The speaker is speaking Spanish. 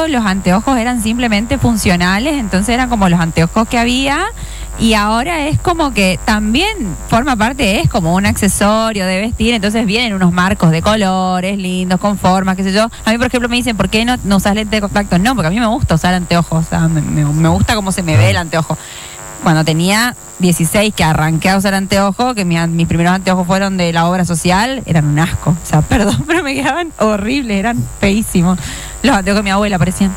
momento los anteojos eran simplemente funcionales, entonces eran como los anteojos que había, y ahora es como que también forma parte, es como un accesorio de vestir, entonces vienen unos marcos de colores lindos, con formas, qué sé yo. A mí, por ejemplo, me dicen, ¿por qué no usas lente de contacto? No, porque a mí me gusta usar anteojos, o sea, me gusta cómo se me ve el anteojo. Cuando tenía 16, que arranqué a usar anteojos, que mis primeros anteojos fueron de la obra social, eran un asco. O sea, perdón, pero me quedaban horribles, eran feísimos. Los anteojos de mi abuela parecían.